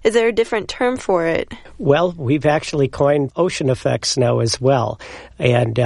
Is there a different term for it? Well, we've actually coined ocean effect snow as well. And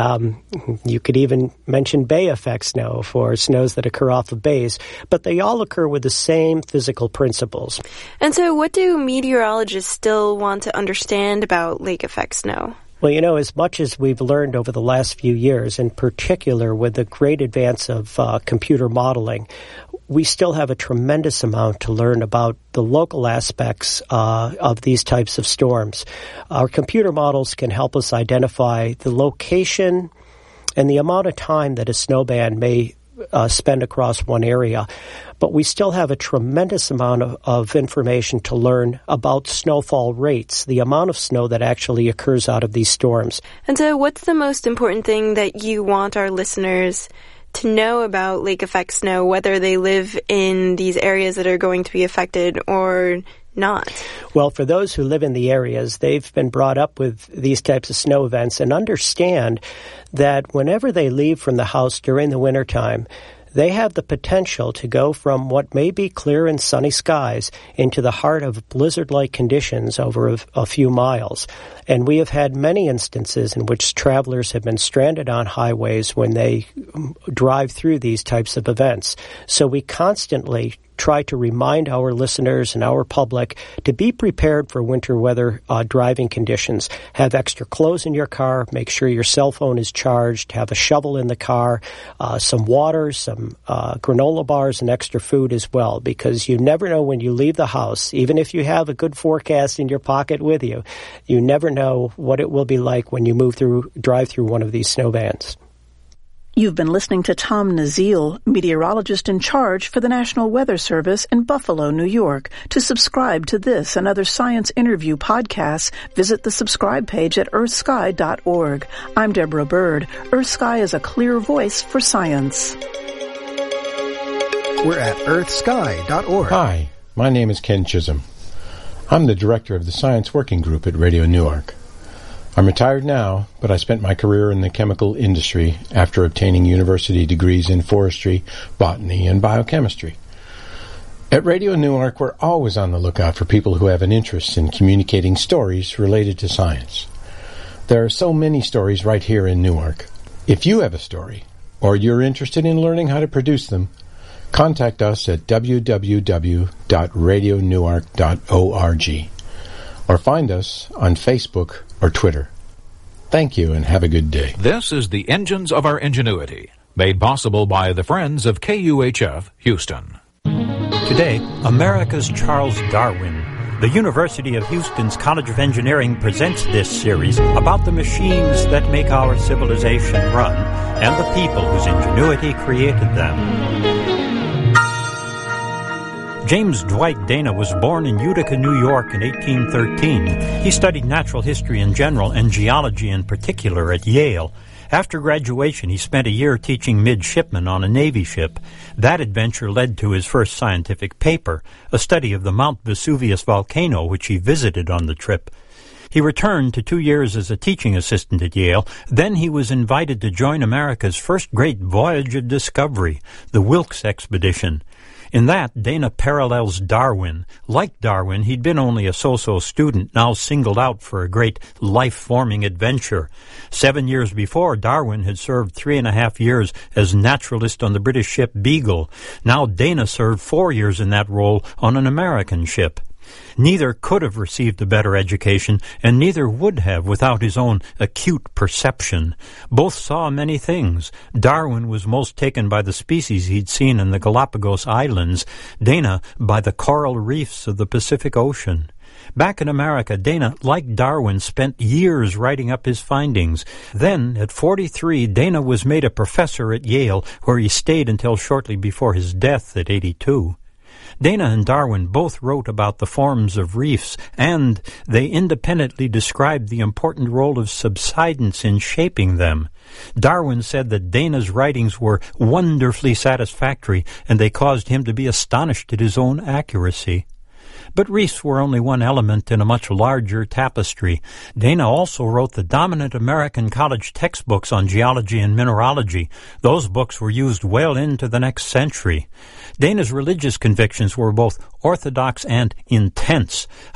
you could even mention bay effect snow for snows that occur off of bays. But they all occur with the same physical principles. And so what do meteorologists still want to understand about lake effect snow? Well, as much as we've learned over the last few years, in particular with the great advance of computer modeling, we still have a tremendous amount to learn about the local aspects of these types of storms. Our computer models can help us identify the location and the amount of time that a snowband may spend across one area. But we still have a tremendous amount of information to learn about snowfall rates, the amount of snow that actually occurs out of these storms. And so what's the most important thing that you want our listeners to know about lake effect snow, whether they live in these areas that are going to be affected or not? Well, for those who live in the areas, they've been brought up with these types of snow events and understand that whenever they leave from the house during the wintertime, they have the potential to go from what may be clear and sunny skies into the heart of blizzard-like conditions over a few miles. And we have had many instances in which travelers have been stranded on highways when they drive through these types of events. So we constantly try to remind our listeners and our public to be prepared for winter weather driving conditions. Have extra clothes in your car, make sure your cell phone is charged, have a shovel in the car, some water, some granola bars, and extra food as well, because you never know when you leave the house, even if you have a good forecast in your pocket with you, you never know what it will be like when you drive through one of these snow bands. You've been listening to Tom Nazil, meteorologist in charge for the National Weather Service in Buffalo, New York. To subscribe to this and other science interview podcasts, visit the subscribe page at earthsky.org. I'm Deborah Bird. EarthSky is a clear voice for science. We're at earthsky.org. Hi, my name is Ken Chisholm. I'm the director of the Science Working Group at Radio Newark. I'm retired now, but I spent my career in the chemical industry after obtaining university degrees in forestry, botany, and biochemistry. At Radio Newark, we're always on the lookout for people who have an interest in communicating stories related to science. There are so many stories right here in Newark. If you have a story, or you're interested in learning how to produce them, contact us at www.radionewark.org or find us on Facebook or Twitter. Thank you and have a good day. This is the Engines of Our Ingenuity, made possible by the Friends of KUHF Houston. Today, America's Charles Darwin. The University of Houston's College of Engineering presents this series about the machines that make our civilization run and the people whose ingenuity created them. James Dwight Dana was born in Utica, New York in 1813. He studied natural history in general and geology in particular at Yale. After graduation, he spent a year teaching midshipmen on a Navy ship. That adventure led to his first scientific paper, a study of the Mount Vesuvius volcano, which he visited on the trip. He returned to 2 years as a teaching assistant at Yale. Then he was invited to join America's first great voyage of discovery, the Wilkes Expedition. In that, Dana parallels Darwin. Like Darwin, he'd been only a so-so student, now singled out for a great life-forming adventure. 7 years before, Darwin had served 3.5 years as naturalist on the British ship Beagle. Now Dana served 4 years in that role on an American ship. Neither could have received a better education, and neither would have without his own acute perception. Both saw many things. Darwin was most taken by the species he'd seen in the Galapagos Islands, Dana by the coral reefs of the Pacific Ocean. Back in America, Dana, like Darwin, spent years writing up his findings. Then, at 43, Dana was made a professor at Yale, where he stayed until shortly before his death at 82. Dana and Darwin both wrote about the forms of reefs, and they independently described the important role of subsidence in shaping them. Darwin said that Dana's writings were wonderfully satisfactory, and they caused him to be astonished at his own accuracy. But reefs were only one element in a much larger tapestry. Dana also wrote the dominant American college textbooks on geology and mineralogy. Those books were used well into the next century. Dana's religious convictions were both orthodox and intense.